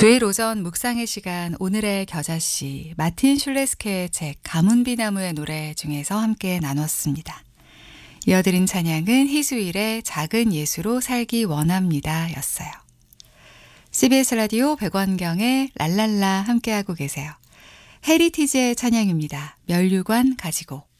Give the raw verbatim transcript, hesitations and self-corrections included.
주일 오전 묵상의 시간 오늘의 겨자씨 마틴 슐레스케의 책 가문비나무의 노래 중에서 함께 나눴습니다. 이어드린 찬양은 희수일의 작은 예수로 살기 원합니다 였어요. 씨비에스 라디오 백원경의 랄랄라 함께하고 계세요. 헤리티지의 찬양입니다. 면류관 가지고.